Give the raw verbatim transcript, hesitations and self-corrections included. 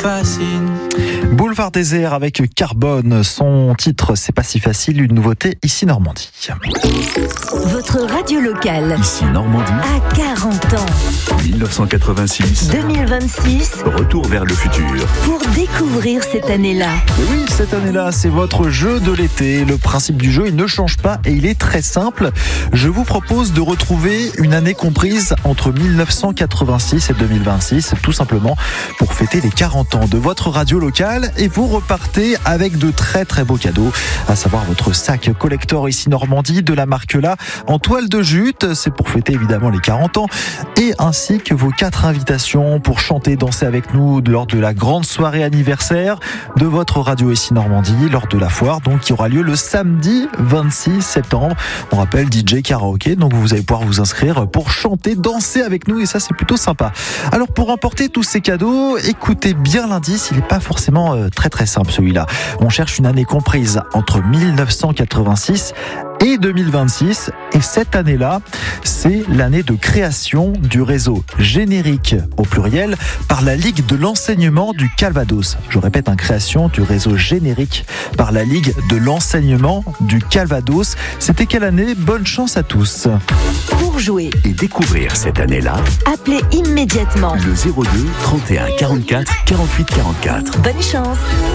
fascine. Boulevard Désert avec Carbone, son titre C'est pas si facile, une nouveauté ici Normandie. Votre radio locale Ici Normandie, à quarante ans. dix-neuf cent quatre-vingt-six. deux mille vingt-six, Retour vers le futur. pour découvrir cette année-là. Et oui, cette année-là, c'est votre jeu de l'été. Le principe du jeu, il ne change pas et il est très simple. Je vous propose de retrouver une année comprise entre mille neuf cent quatre-vingt-six et deux mille vingt-six, tout simplement pour fêter les quarante ans de votre radio locale, et vous repartez avec de très très beaux cadeaux, à savoir votre sac collector ici Normandie de la marque là en toile de jute, c'est pour fêter évidemment les quarante ans, et ainsi que vos quatre invitations pour chanter, danser avec nous lors de la grande soirée anniversaire de votre radio ici Normandie, lors de la foire donc qui aura lieu le samedi vingt-six septembre. On rappelle D J karaoké, donc vous allez pouvoir vous inscrire pour chanter, danser avec nous, et ça c'est plutôt sympa. Alors pour remporter tous ces cadeaux, écoutez bien l'indice, il n'est pas forcément euh, très très simple celui-là. On cherche une année comprise entre mille neuf cent quatre-vingt-six et deux mille vingt-six, et cette année-là, c'est l'année de création du réseau générique au pluriel par la Ligue de l'enseignement du Calvados. Je répète, une création du réseau générique par la Ligue de l'enseignement du Calvados. C'était quelle année? Bonne chance à tous. Pour jouer, Et découvrir cette année-là, appelez immédiatement. le zéro deux trente et un quarante-quatre quarante-huit quarante-quatre. Bonne chance.